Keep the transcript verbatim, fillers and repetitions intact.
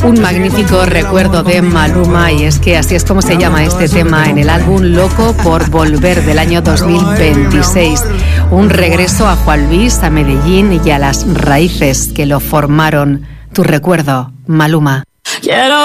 Un magnífico recuerdo de Maluma, y es que así es como se llama este tema en el álbum Loco por Volver del año dos mil veintiséis. Un regreso a Juan Luis, a Medellín y a las raíces que lo formaron. Tu recuerdo, Maluma.